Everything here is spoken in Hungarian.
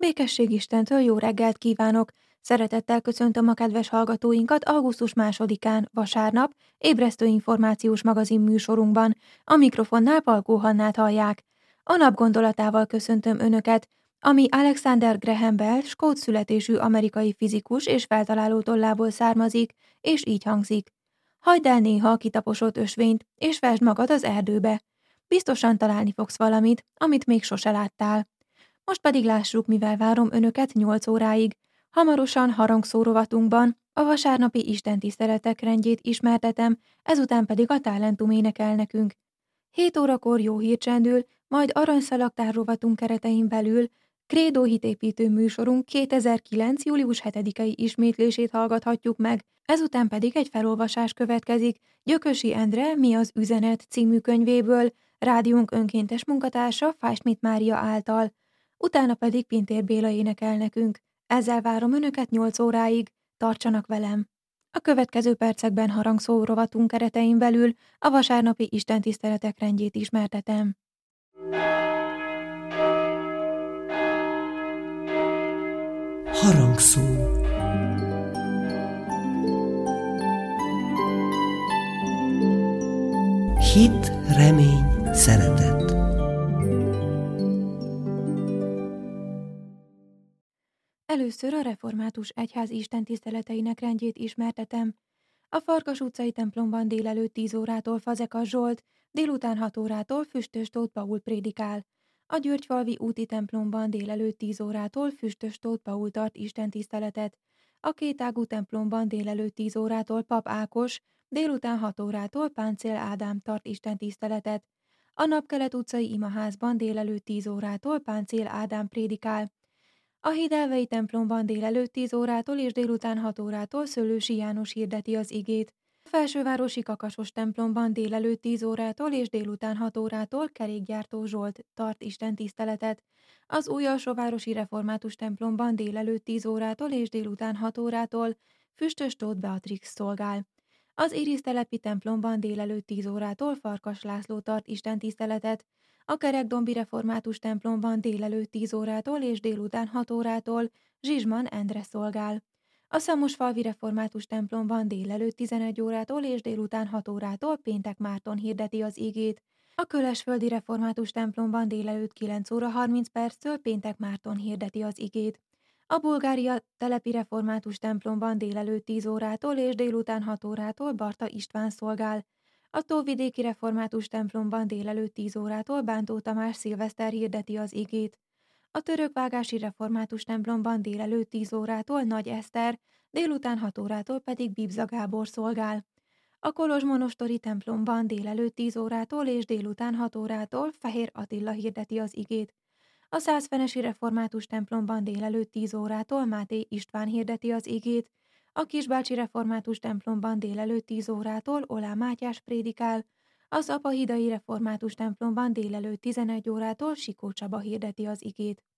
Békesség Istentől jó reggelt kívánok! Szeretettel köszöntöm a kedves hallgatóinkat augusztus 2-án, vasárnap, ébresztő információs magazin műsorunkban. A mikrofonnál Palkó Hannát hallják. A nap gondolatával köszöntöm Önöket, ami Alexander Graham Bell skót születésű amerikai fizikus és feltaláló tollából származik, és így hangzik. Hagyd el néha a kitaposott ösvényt, és vesd magad az erdőbe. Biztosan találni fogsz valamit, amit még sose láttál. Most pedig lássuk, mivel várom Önöket 8 óráig. Hamarosan harangszó rovatunkban a vasárnapi istentiszteletek rendjét ismertetem, ezután pedig a Talentum énekel nekünk. 7 órakor jó hír csendül, majd aranyszalagtár rovatunk keretein belül Krédó hitépítő műsorunk 2009. július 7-i ismétlését hallgathatjuk meg, ezután pedig egy felolvasás következik Gyökösi Endre Mi az üzenet című könyvéből, rádiónk önkéntes munkatársa Fájsmit Mária által. Utána pedig Pintér Béla énekel nekünk. Ezzel várom Önöket 8 óráig. Tartsanak velem! A következő percekben harangszó rovatunk keretein belül a vasárnapi istentiszteletek rendjét ismertetem. Harangszó. Hit, remény, szeretet. Először a református egyház istentiszteleteinek rendjét ismertetem. A Farkas utcai templomban délelőtt 10 órától Fazekas Zsolt, délután 6 órától Füstös Tóth Paul prédikál. A Györgyfalvi úti templomban délelőtt 10 órától Füstös Tóth Paul tart istentiszteletet. A Kétágú templomban délelőtt 10 órától Pap Ákos, délután 6 órától Páncél Ádám tart istentiszteletet. A Napkelet utcai imaházban délelőtt 10 órától Páncél Ádám prédikál. A Hídelvei templomban délelőtt 10 órától és délután 6 órától Szőlősi János hirdeti az igét. A Felsővárosi Kakasos templomban délelőtt 10 órától és délután 6 órától Kerékgyártó Zsolt tart istentiszteletet. Az Újalsóvárosi Református templomban délelőtt 10 órától és délután 6 órától Füstös Tóth Beatrix szolgál. Az Irisztelepi templomban délelőtt 10 órától Farkas László tart istentiszteletet. A Kerekdombi Református templomban délelőtt 10 órától és délután 6 órától Zsizsman Endre szolgál. A Szamosfalvi Református templomban délelőtt 11 órától és délután 6 órától Péntek Márton hirdeti az igét. A Kölesföldi Református templomban délelőtt 9 óra 30 perctől Péntek Márton hirdeti az igét. A Bulgária telepi református templomban délelőtt 10 órától és délután 6 órától Barta István szolgál. A Tóvidéki Református templomban délelőtt 10 órától Bántó Tamás Szilveszter hirdeti az igét. A Törökvágási Református templomban délelőtt 10 órától Nagy Eszter, délután 6 órától pedig Bibza Gábor szolgál. A Kolozsmonostori templomban délelőtt 10 órától és délután 6 órától Fehér Attila hirdeti az igét. A Szászfenesi Református templomban délelőtt 10 órától Máté István hirdeti az igét. A Kisbácsi Református templomban délelőtt 10 órától Olá Mátyás prédikál. Az Apahidai Református templomban délelőtt 11 órától Sikó Csaba hirdeti az igét.